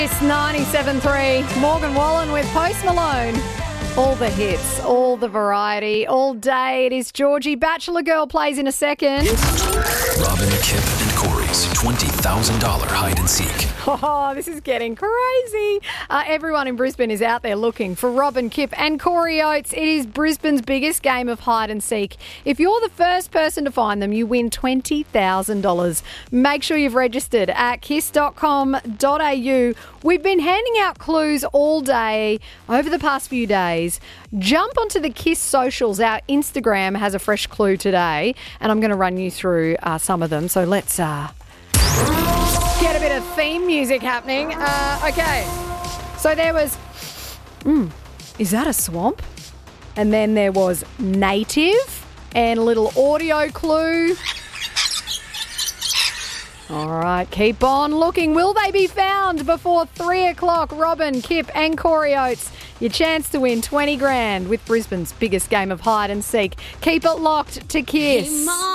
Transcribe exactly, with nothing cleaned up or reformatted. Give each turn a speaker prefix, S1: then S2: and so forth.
S1: It's ninety-seven point three. Morgan Wallen with Post Malone. All the hits, all the variety, all day. It is Georgie. Bachelor Girl plays in a second.
S2: Robin, Kip and Corey's twenty thousand dollars hide and seek.
S1: Oh, this is getting crazy. Uh, everyone in Brisbane is out there looking for Robin, Kip and Corey Oates. It is Brisbane's biggest game of hide and seek. If you're the first person to find them, you win twenty thousand dollars. Make sure you've registered at kiss dot com dot a u. We've been handing out clues all day over the past few days. Jump onto the Kiss socials. Our Instagram has a fresh clue today, and I'm going to run you through uh, some of them. So let's uh, get a bit of theme music happening. Uh, okay, so there was, mm, is that a swamp? And then there was native and a little audio clue. All right, keep on looking. Will they be found before three o'clock? Robin, Kip and Corey Oates. Your chance to win twenty grand with Brisbane's biggest game of hide and seek. Keep it locked to Kiss.